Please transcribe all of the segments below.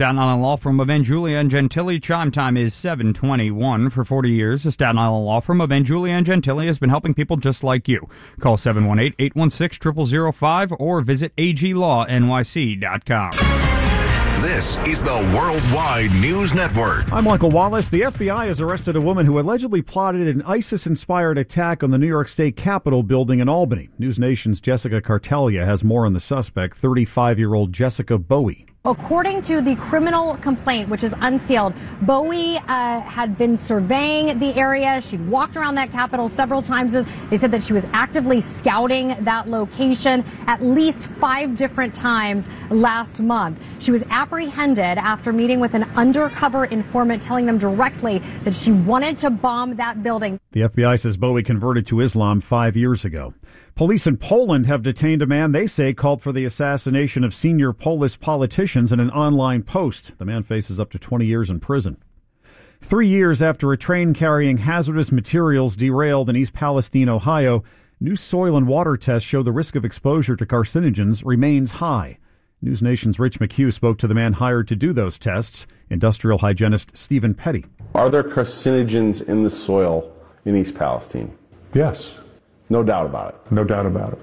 Staten Island law firm of Julia and Gentili. Chime time is 7:21. For 40 years, the Staten Island law firm of Julia and Gentili has been helping people just like you. Call 718-816-0005 or visit aglawnyc.com. This is the Worldwide News Network. I'm Michael Wallace. The FBI has arrested a woman who allegedly plotted an ISIS-inspired attack on the New York State Capitol building in Albany. News Nation's Jessica Cartelia has more on the suspect, 35-year-old Jessica Bowie. According to the criminal complaint, which is unsealed, Bowie had been surveying the area. She'd walked around that Capitol several times. They said that she was actively scouting that location at least 5 different times last month. She was apprehended after meeting with an undercover informant, telling them directly that she wanted to bomb that building. The FBI says Bowie converted to Islam 5 years ago. Police in Poland have detained a man they say called for the assassination of senior Polish politicians in an online post. The man faces up to 20 years in prison. 3 years after a train carrying hazardous materials derailed in East Palestine, Ohio, new soil and water tests show the risk of exposure to carcinogens remains high. News Nation's Rich McHugh spoke to the man hired to do those tests, industrial hygienist Stephen Petty. Are there carcinogens in the soil in East Palestine? Yes. No doubt about it. No doubt about it.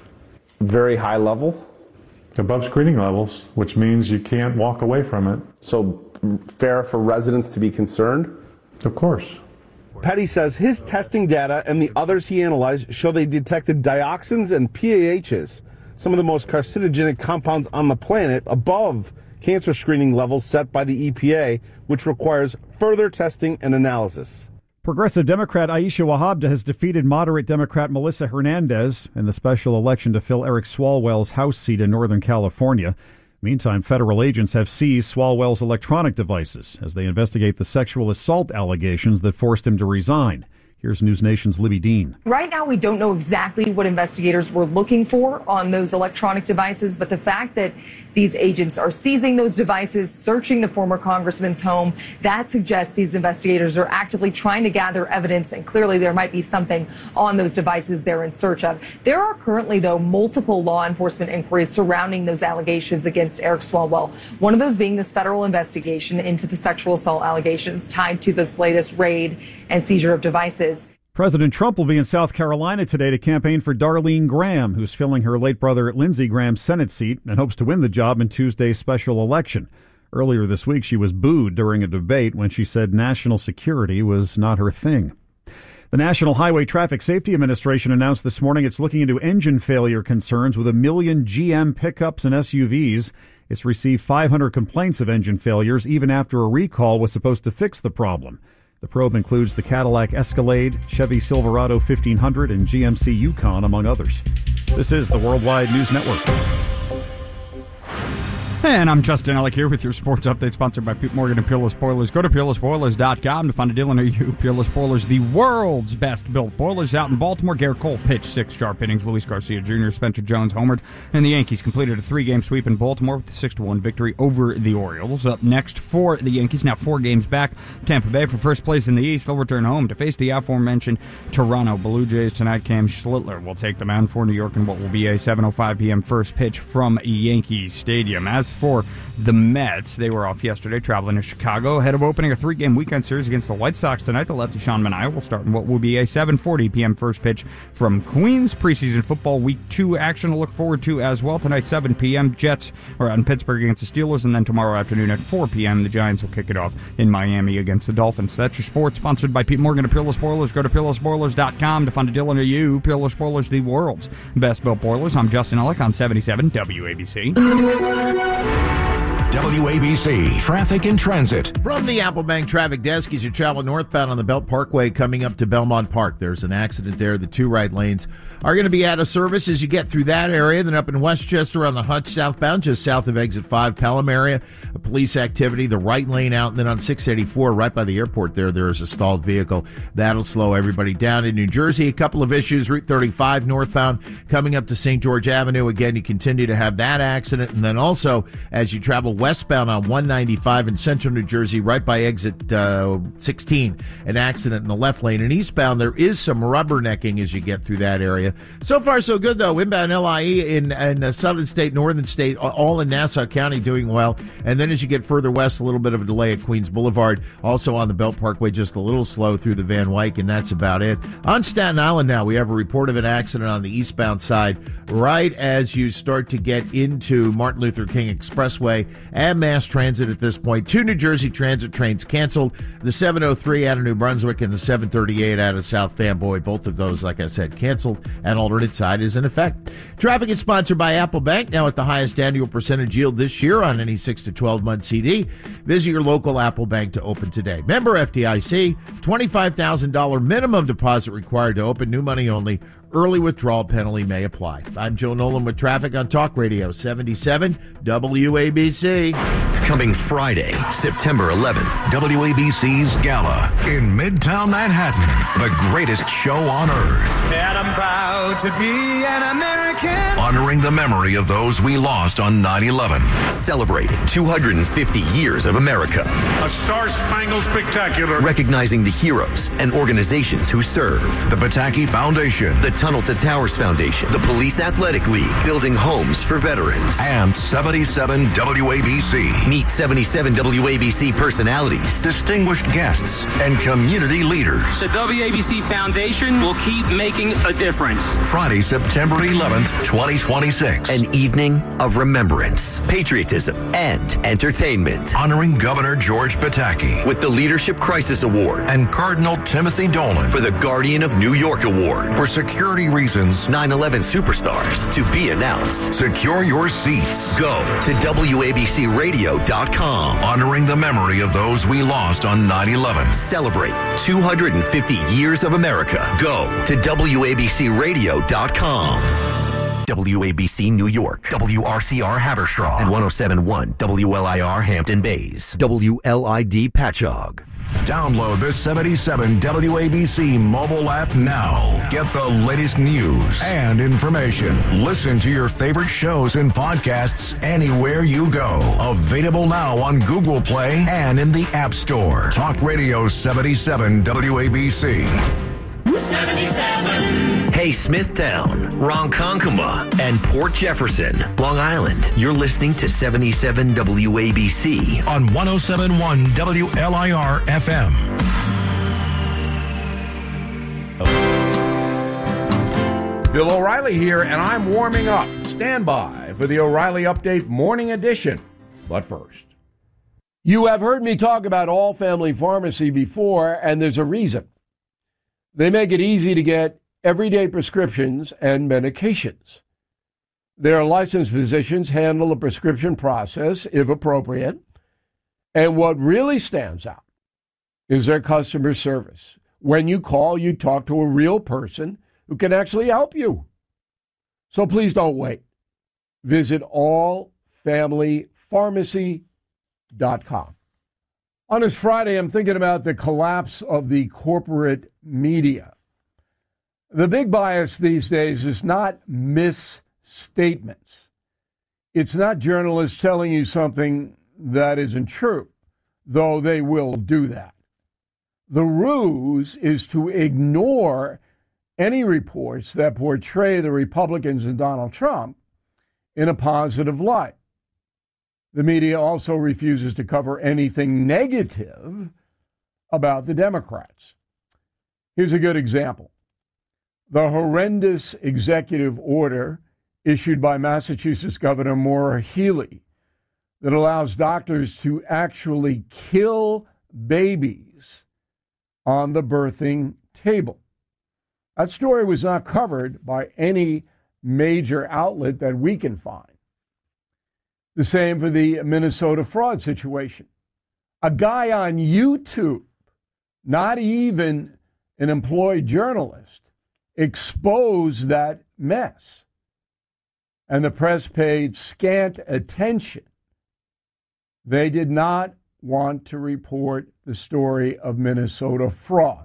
Very high level? Above screening levels, which means you can't walk away from it. So fair for residents to be concerned? Of course. Petty says his testing data and the others he analyzed show they detected dioxins and PAHs, some of the most carcinogenic compounds on the planet, above cancer screening levels set by the EPA, which requires further testing and analysis. Progressive Democrat Aisha Wahhabda has defeated moderate Democrat Melissa Hernandez in the special election to fill Eric Swalwell's House seat in Northern California. Meantime, federal agents have seized Swalwell's electronic devices as they investigate the sexual assault allegations that forced him to resign. Here's News Nation's Libby Dean. Right now, we don't know exactly what investigators were looking for on those electronic devices, but the fact that these agents are seizing those devices, searching the former congressman's home, that suggests these investigators are actively trying to gather evidence, and clearly there might be something on those devices they're in search of. There are currently, though, multiple law enforcement inquiries surrounding those allegations against Eric Swalwell, one of those being this federal investigation into the sexual assault allegations tied to this latest raid and seizure of devices. President Trump will be in South Carolina today to campaign for Darlene Graham, who's filling her late brother Lindsey Graham's Senate seat and hopes to win the job in Tuesday's special election. Earlier this week, she was booed during a debate when she said national security was not her thing. The National Highway Traffic Safety Administration announced this morning it's looking into engine failure concerns with 1 million GM pickups and SUVs. It's received 500 complaints of engine failures even after a recall was supposed to fix the problem. The probe includes the Cadillac Escalade, Chevy Silverado 1500, and GMC Yukon, among others. This is the Worldwide News Network. And I'm Justin Ellick here with your sports update, sponsored by Pete Morgan and Peerless Boilers. Go to peerlessboilers.com to find a dealer near you. Peerless Boilers, the world's best-built boilers out in Baltimore. Garrett Cole pitched 6 sharp innings. Luis Garcia Jr., Spencer Jones homered. And the Yankees completed a 3-game sweep in Baltimore with a 6-1 victory over the Orioles. Up next for the Yankees, now 4 games back. Tampa Bay for first place in the East. They'll return home to face the aforementioned Toronto Blue Jays tonight. Cam Schlittler will take the mound for New York in what will be a 7:05 p.m. first pitch from Yankee Stadium. As for the Mets, they were off yesterday, traveling to Chicago ahead of opening a 3-game weekend series against the White Sox tonight. The lefty Sean Manaea will start in what will be a 7:40 p.m. first pitch from Queens. Preseason football week 2 action to look forward to as well. Tonight, 7 p.m. Jets are out in Pittsburgh against the Steelers, and then tomorrow afternoon at 4 p.m. the Giants will kick it off in Miami against the Dolphins. That's your sports, sponsored by Pete Morgan of Peerless Boilers. Go to peerlessboilers.com to find a dealer near you. Peerless Boilers, the world's best-built boilers. I'm Justin Ellick on 77 WABC. WABC Traffic and Transit. From the Apple Bank Traffic Desk, as you travel northbound on the Belt Parkway coming up to Belmont Park, there's an accident there. The 2 right lanes are going to be out of service as you get through that area. Then up in Westchester on the Hutch southbound, just south of exit 5, Pelham area, a police activity, the right lane out. And then on 684, right by the airport there is a stalled vehicle. That'll slow everybody down. In New Jersey, a couple of issues. Route 35 northbound coming up to St. George Avenue. Again, you continue to have that accident. And then also, as you travel westbound on 195 in central New Jersey, right by exit 16. An accident in the left lane. And eastbound, there is some rubbernecking as you get through that area. So far, so good, though. Inbound LIE in southern state, northern state, all in Nassau County doing well. And then as you get further west, a little bit of a delay at Queens Boulevard. Also on the Belt Parkway, just a little slow through the Van Wyck, and that's about it. On Staten Island now, we have a report of an accident on the eastbound side right as you start to get into Martin Luther King Expressway and mass transit at this point. 2 New Jersey Transit trains canceled, the 703 out of New Brunswick and the 738 out of South Fanboy. Both of those, like I said, canceled, and alternate side is in effect. Traffic is sponsored by Apple Bank, now at the highest annual percentage yield this year on any 6 to 12-month CD. Visit your local Apple Bank to open today. Member FDIC, $25,000 minimum deposit required to open, new money only. Early withdrawal penalty may apply. I'm Joe Nolan with traffic on Talk Radio 77 WABC. Coming Friday, September 11th, WABC's Gala in Midtown Manhattan. The greatest show on earth. And I'm proud to be an American. Honoring the memory of those we lost on 9/11. Celebrating 250 years of America. A star-spangled spectacular. Recognizing the heroes and organizations who serve. The Pataki Foundation. The Tunnel to Towers Foundation. The Police Athletic League. Building homes for veterans. And 77 WABC. Meet 77 WABC personalities, distinguished guests, and community leaders. The WABC Foundation will keep making a difference. Friday, September 11th, 2026. An evening of remembrance, patriotism, and entertainment. Honoring Governor George Pataki with the Leadership Crisis Award and Cardinal Timothy Dolan for the Guardian of New York Award. For security reasons, 9/11 superstars to be announced. Secure your seats. Go to WABCRadio.com. Honoring the memory of those we lost on 9/11. Celebrate 250 years of America. Go to WABCRadio.com. WABC New York, WRCR Haverstraw, and 107.1 WLIR Hampton Bays, WLID Patchogue. Download the 77 WABC mobile app now. Get the latest news and information. Listen to your favorite shows and podcasts anywhere you go. Available now on Google Play and in the App Store. Talk Radio 77 WABC. 77. Hey, Smithtown, Ronkonkoma, and Port Jefferson, Long Island. You're listening to 77 WABC on 107.1 WLIR FM. Bill O'Reilly here, and I'm warming up. Stand by for the O'Reilly Update Morning Edition. But first, you have heard me talk about All Family Pharmacy before, and there's a reason. They make it easy to get everyday prescriptions and medications. Their licensed physicians handle the prescription process, if appropriate. And what really stands out is their customer service. When you call, you talk to a real person who can actually help you. So please don't wait. Visit allfamilypharmacy.com. On this Friday, I'm thinking about the collapse of the corporate media. The big bias these days is not misstatements. It's not journalists telling you something that isn't true, though they will do that. The ruse is to ignore any reports that portray the Republicans and Donald Trump in a positive light. The media also refuses to cover anything negative about the Democrats. Here's a good example. The horrendous executive order issued by Massachusetts Governor Maura Healey that allows doctors to actually kill babies on the birthing table. That story was not covered by any major outlet that we can find. The same for the Minnesota fraud situation. A guy on YouTube, not even an employed journalist, exposed that mess. And the press paid scant attention. They did not want to report the story of Minnesota fraud.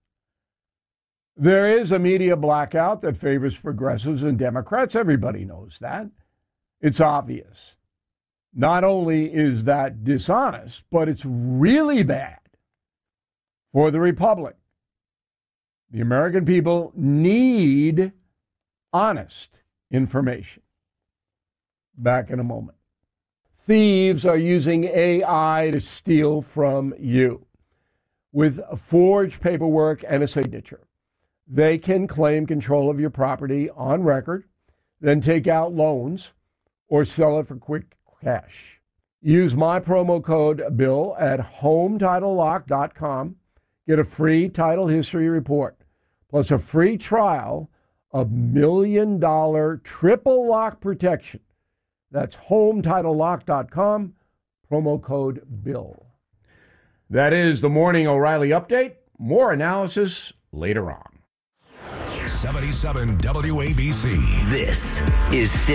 There is a media blackout that favors progressives and Democrats. Everybody knows that. It's obvious. Not only is that dishonest, but it's really bad for the republic. The American people need honest information. Back in a moment. Thieves are using AI to steal from you. With forged paperwork and a signature, they can claim control of your property on record, then take out loans or sell it for quick cash. Use my promo code BILL at HomeTitleLock.com. Get a free title history report, plus a free trial of $1 million triple lock protection. That's HomeTitleLock.com, promo code BILL. That is the Morning O'Reilly Update. More analysis later on. 77 WABC. This is